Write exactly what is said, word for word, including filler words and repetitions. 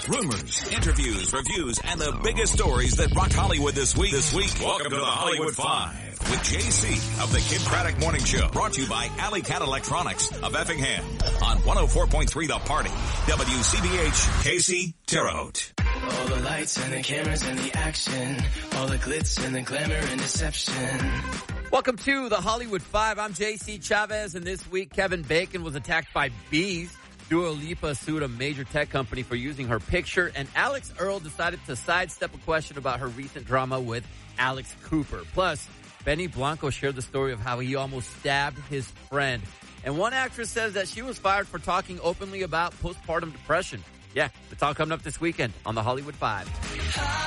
rumors, interviews, reviews, and the biggest stories that rocked Hollywood this week. This week, welcome to the Hollywood Five with J C of the Kid Craddock Morning Show. Brought to you by Alley Cat Electronics of Effingham on one oh four point three The Party. W C B H, K C, Terre Haute. All the lights and the cameras and the action. All the glitz and the glamour and deception. Welcome to the Hollywood Five. I'm J C Chavez, and this week Kevin Bacon was attacked by bees. Dua Lipa sued a major tech company for using her picture, and Alex Earl decided to sidestep a question about her recent drama with Alex Cooper. Plus, Benny Blanco shared the story of how he almost stabbed his friend. And one actress says that she was fired for talking openly about postpartum depression. Yeah, it's all coming up this weekend on the Hollywood Five.